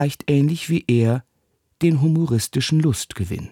vielleicht ähnlich wie er den humoristischen Lustgewinn.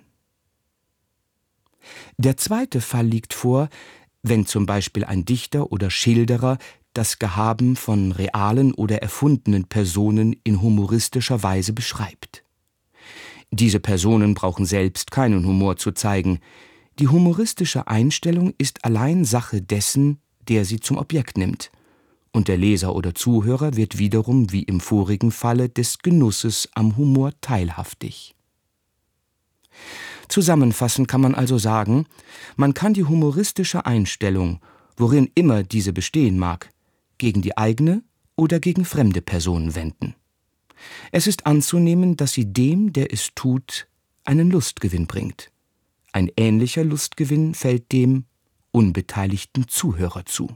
Der zweite Fall liegt vor, wenn zum Beispiel ein Dichter oder Schilderer das Gehaben von realen oder erfundenen Personen in humoristischer Weise beschreibt. Diese Personen brauchen selbst keinen Humor zu zeigen. Die humoristische Einstellung ist allein Sache dessen, der sie zum Objekt nimmt. Und der Leser oder Zuhörer wird wiederum wie im vorigen Falle des Genusses am Humor teilhaftig. Zusammenfassend kann man also sagen, man kann die humoristische Einstellung, worin immer diese bestehen mag, gegen die eigene oder gegen fremde Personen wenden. Es ist anzunehmen, dass sie dem, der es tut, einen Lustgewinn bringt. Ein ähnlicher Lustgewinn fällt dem unbeteiligten Zuhörer zu.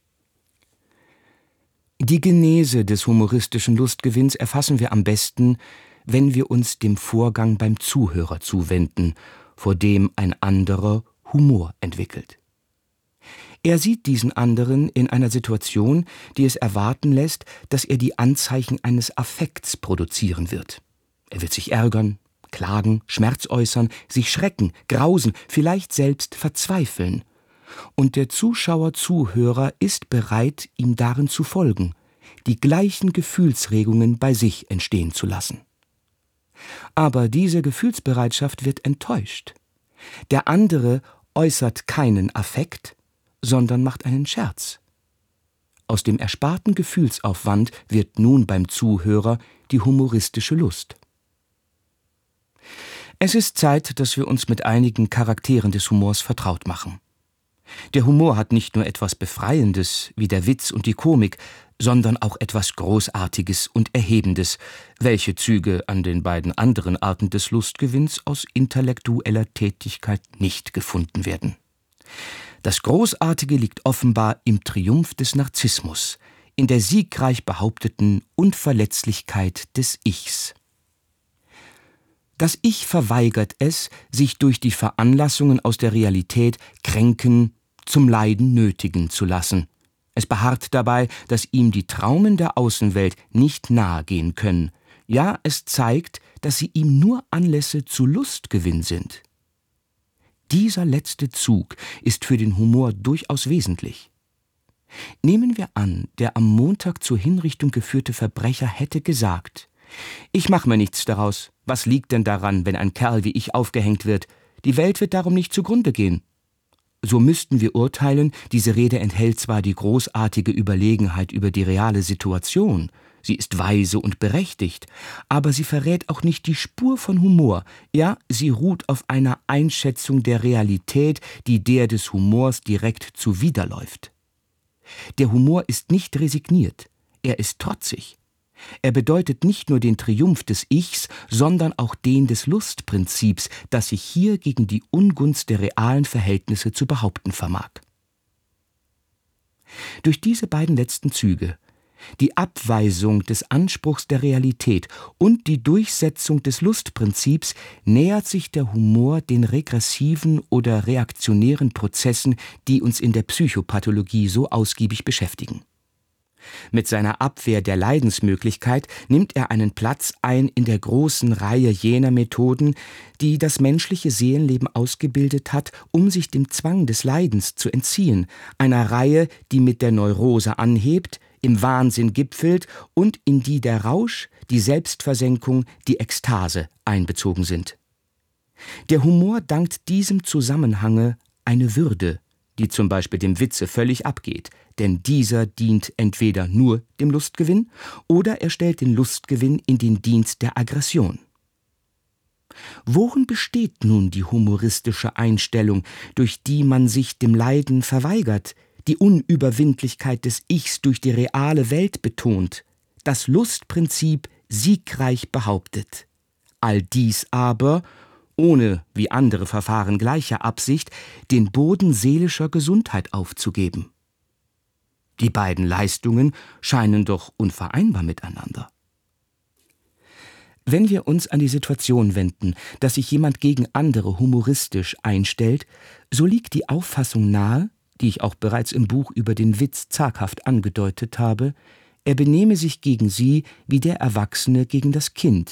Die Genese des humoristischen Lustgewinns erfassen wir am besten, wenn wir uns dem Vorgang beim Zuhörer zuwenden, vor dem ein anderer Humor entwickelt. Er sieht diesen anderen in einer Situation, die es erwarten lässt, dass er die Anzeichen eines Affekts produzieren wird. Er wird sich ärgern, klagen, Schmerz äußern, sich schrecken, grausen, vielleicht selbst verzweifeln. Und der Zuschauer-Zuhörer ist bereit, ihm darin zu folgen, die gleichen Gefühlsregungen bei sich entstehen zu lassen. Aber diese Gefühlsbereitschaft wird enttäuscht. Der andere äußert keinen Affekt, sondern macht einen Scherz. Aus dem ersparten Gefühlsaufwand wird nun beim Zuhörer die humoristische Lust. Es ist Zeit, dass wir uns mit einigen Charakteren des Humors vertraut machen. Der Humor hat nicht nur etwas Befreiendes wie der Witz und die Komik, sondern auch etwas Großartiges und Erhebendes, welche Züge an den beiden anderen Arten des Lustgewinns aus intellektueller Tätigkeit nicht gefunden werden. Das Großartige liegt offenbar im Triumph des Narzissmus, in der siegreich behaupteten Unverletzlichkeit des Ichs. Das Ich verweigert es, sich durch die Veranlassungen aus der Realität kränken, zum Leiden nötigen zu lassen. Es beharrt dabei, dass ihm die Traumen der Außenwelt nicht nahe gehen können. Ja, es zeigt, dass sie ihm nur Anlässe zu Lustgewinn sind. Dieser letzte Zug ist für den Humor durchaus wesentlich. Nehmen wir an, der am Montag zur Hinrichtung geführte Verbrecher hätte gesagt: »Ich mache mir nichts daraus. Was liegt denn daran, wenn ein Kerl wie ich aufgehängt wird? Die Welt wird darum nicht zugrunde gehen.« So müssten wir urteilen, diese Rede enthält zwar die großartige Überlegenheit über die reale Situation, sie ist weise und berechtigt, aber sie verrät auch nicht die Spur von Humor, ja, sie ruht auf einer Einschätzung der Realität, die der des Humors direkt zuwiderläuft. Der Humor ist nicht resigniert, er ist trotzig. Er bedeutet nicht nur den Triumph des Ichs, sondern auch den des Lustprinzips, das sich hier gegen die Ungunst der realen Verhältnisse zu behaupten vermag. Durch diese beiden letzten Züge, die Abweisung des Anspruchs der Realität und die Durchsetzung des Lustprinzips, nähert sich der Humor den regressiven oder reaktionären Prozessen, die uns in der Psychopathologie so ausgiebig beschäftigen. Mit seiner Abwehr der Leidensmöglichkeit nimmt er einen Platz ein in der großen Reihe jener Methoden, die das menschliche Seelenleben ausgebildet hat, um sich dem Zwang des Leidens zu entziehen, einer Reihe, die mit der Neurose anhebt, im Wahnsinn gipfelt und in die der Rausch, die Selbstversenkung, die Ekstase einbezogen sind. Der Humor dankt diesem Zusammenhange eine Würde, die zum Beispiel dem Witze völlig abgeht, denn dieser dient entweder nur dem Lustgewinn oder er stellt den Lustgewinn in den Dienst der Aggression. Worin besteht nun die humoristische Einstellung, durch die man sich dem Leiden verweigert, die Unüberwindlichkeit des Ichs durch die reale Welt betont, das Lustprinzip siegreich behauptet? All dies aber ohne, wie andere Verfahren gleicher Absicht, den Boden seelischer Gesundheit aufzugeben. Die beiden Leistungen scheinen doch unvereinbar miteinander. Wenn wir uns an die Situation wenden, dass sich jemand gegen andere humoristisch einstellt, so liegt die Auffassung nahe, die ich auch bereits im Buch über den Witz zaghaft angedeutet habe, Er benehme sich gegen sie wie der Erwachsene gegen das Kind,